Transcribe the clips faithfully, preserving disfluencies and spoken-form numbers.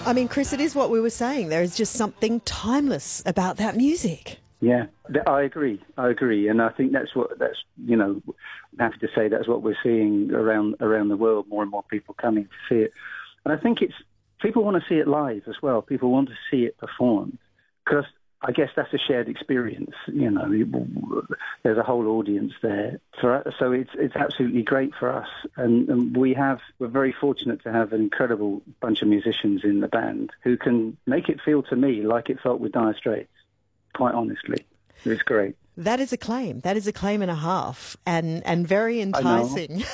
I mean, Chris, it is what we were saying. There is just something timeless about that music. Yeah, I agree. I agree, and I think that's what that's you know, I'm happy to say that's what we're seeing around around the world. More and more people coming to see it, and I think it's people want to see it live as well. People want to see it performed because I guess that's a shared experience. You know, there's a whole audience there, for, so it's it's absolutely great for us, and, and we have we're very fortunate to have an incredible bunch of musicians in the band who can make it feel to me like it felt with Dire Straits. Quite honestly, it's great. That is a claim. That is a claim and a half, and and very enticing.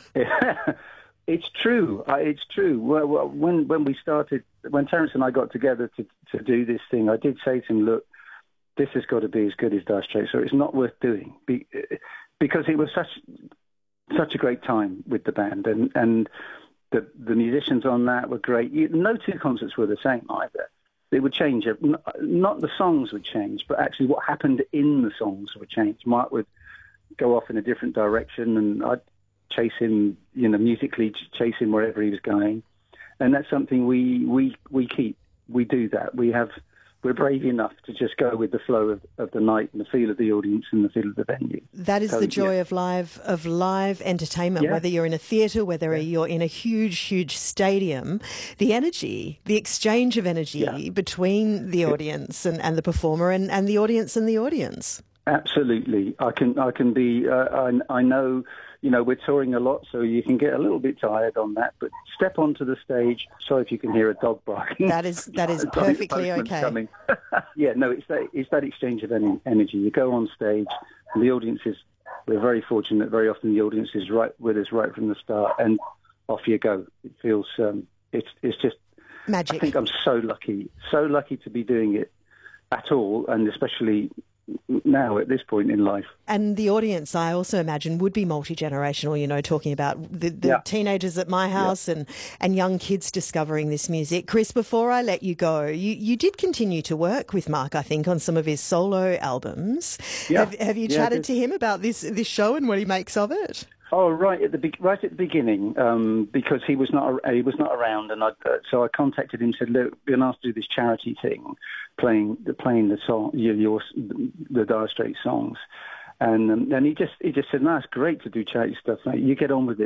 Yeah, it's true. It's true. When when we started, when Terence and I got together to to do this thing, I did say to him, "Look, this has got to be as good as Dire Straits, so it's not worth doing," because it was such such a great time with the band, and and the the musicians on that were great. No two concerts were the same either. It would change. Not the songs would change, but actually what happened in the songs would change. Mark would go off in a different direction, and I'd chase him, you know, musically chase him wherever he was going. And that's something we we we keep. We do that. We have. We're brave enough to just go with the flow of, of the night and the feel of the audience and the feel of the venue. That is so, the joy yeah. of live of live entertainment, yeah. whether you're in a theatre, whether yeah. you're in a huge, huge stadium. The energy, the exchange of energy yeah. between the audience and, and the performer and, and the audience and the audience. Absolutely. I can I can be, uh, I, I know, you know, we're touring a lot, so you can get a little bit tired on that, but step onto the stage. Sorry if you can hear a dog barking. That is that is perfectly okay. Yeah, no, it's that, it's that exchange of energy. You go on stage, and the audience is, we're very fortunate, very often the audience is right with us right from the start, and off you go. It feels, um, it's, it's just, magic. I think I'm so lucky, so lucky to be doing it at all, and especially now at this point in life. And the audience, I also imagine, would be multi-generational, you know, talking about the, the yeah. teenagers at my house yeah. and, and young kids discovering this music. Chris, before I let you go, you, you did continue to work with Mark, I think, on some of his solo albums. Yeah. Have, have you yeah, chatted to him about this this show and what he makes of it? Oh, right at the be- right at the beginning, um, because he was not he was not around, and I, uh, so I contacted him and said, "Look, we're asked to do this charity thing, playing the playing the song, your, your the Dire Straits songs," and um, and he just he just said, "No, it's great to do charity stuff, mate. You get on with it."